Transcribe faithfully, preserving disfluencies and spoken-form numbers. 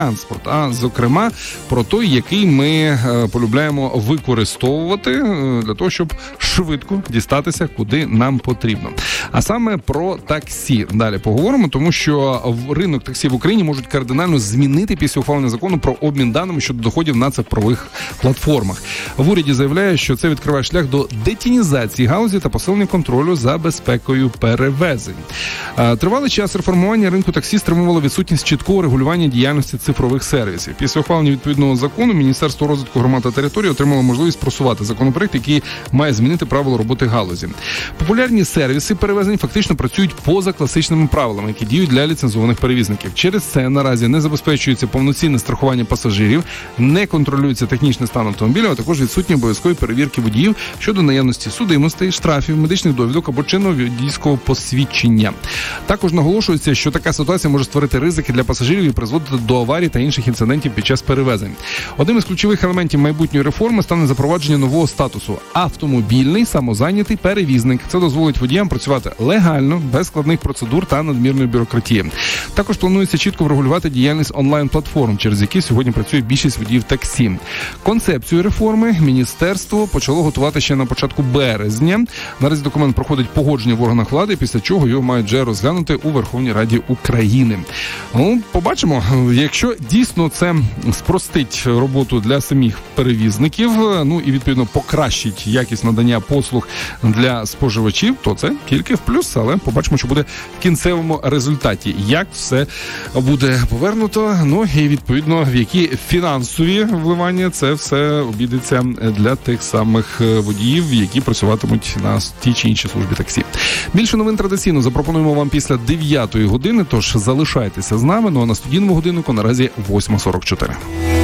транспорт, а зокрема про той, який ми е, полюбляємо використовувати е, для того, щоб швидко дістатися, куди нам потрібно. А саме про таксі. Далі поговоримо, тому що ринок таксі в Україні можуть кардинально змінити після ухвалення закону про обмін даними щодо доходів на цифрових платформах. В уряді заявляє, що це відкриває шлях до детінізації галузі та посилення контролю за безпекою перевезень. Е, тривалий час реформування ринку таксі стримувало відсутність чіткого регулювання діяльності цифрових сервісів. Після ухвалення відповідного закону Міністерство розвитку громад та територій отримало можливість просувати законопроект, який має змінити правила роботи галузі. Популярні сервіси перевезень фактично працюють поза класичними правилами, які діють для ліцензованих перевізників. Через це наразі не забезпечується повноцінне страхування пасажирів, не контролюється технічний стан автомобіля, а також відсутні обов'язкові перевірки водіїв щодо наявності судимостей, штрафів, медичних довідок або чинного водійського посвідчення. Також наголошується, що така ситуація може створити ризики для пасажирів і призводити до аварій та інших інцидентів під час перевезень. Одним із ключових елементів майбутньої реформи стане запровадження нового статусу – автомобільний самозайнятий перевізник. Це дозволить водіям працювати легально, без складних процедур та надмірної бюрократії. Також планується чітко врегулювати діяльність онлайн-платформ, через які сьогодні працює більшість водіїв таксі. Концепцію реформи міністерство почало готувати ще на початку березня. Наразі документ проходить погодження в органах влади, після чого його мають вже розглянути у Верховній Раді України. Ну, побачимо. Якщо дійсно це спростить роботу для самих перевізників, ну і відповідно покращить якість надання послуг для споживачів, то це тільки в плюс, але побачимо, що буде в кінцевому результаті. Як все буде повернуто, ну і відповідно в які фінансові вливання це все обійдеться для тих самих водіїв, які працюватимуть на тій чи іншій службі таксі. Більше новин традиційно запропонуємо вам після дев'ятої години, тож залишайтеся з нами, ну а на студійному годиннику наразі восьма сорок чотири.